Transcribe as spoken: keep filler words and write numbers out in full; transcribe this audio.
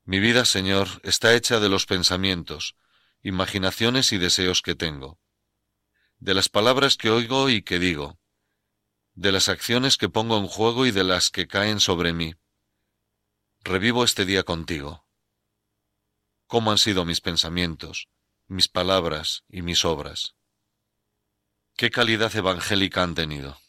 Mi vida, Señor, está hecha de los pensamientos, imaginaciones y deseos que tengo, de las palabras que oigo y que digo, de las acciones que pongo en juego y de las que caen sobre mí. Revivo este día contigo. ¿Cómo han sido mis pensamientos, mis palabras y mis obras? ¿Qué calidad evangélica han tenido?